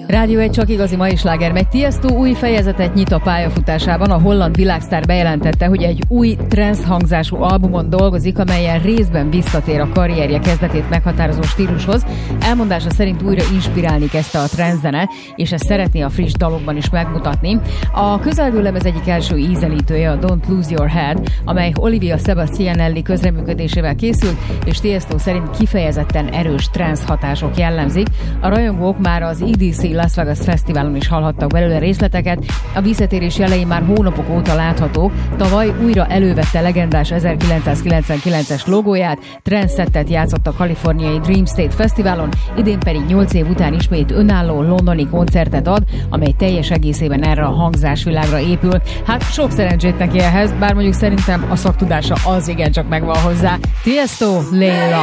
Rádió egy csak igazi mai sláger megy. Tiesto új fejezetet nyit a pályafutásában. A holland világsztár bejelentette, hogy egy új trance hangzású albumon dolgozik, amelyen részben visszatér a karrierje kezdetét meghatározó stílushoz. Elmondása szerint újra inspirálni kezdte a trance zene, és ezt szeretné a friss dalokban is megmutatni. A közelgő lemez egyik első ízelítője a Don't Lose Your Head, amely Olivia Sebastianelli közreműködésével készült, és Tiesto szerint kifejezetten erős trance hatások jellemzik. A rajongók már az EDC Las Vegas Fesztiválon is hallhattak belőle részleteket. A visszatérés jelei már hónapok óta láthatók. Tavaly újra elővette legendás 1999-es logóját, trance-szettet játszott a kaliforniai Dream State Fesztiválon, idén pedig 8 év után ismét önálló londoni koncertet ad, amely teljes egészében erre a hangzásvilágra épül. Hát sok szerencsét neki ehhez, bár mondjuk szerintem a szaktudása az igencsak megvan hozzá. Tiesto, Layla.